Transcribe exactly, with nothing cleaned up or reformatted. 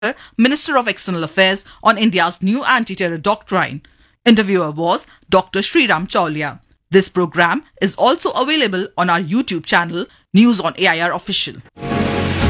Minister of External Affairs, on India's new anti-terror doctrine. Interviewer was Doctor Sriram Chaulia. This program is also available on our YouTube channel, News on A I R Official.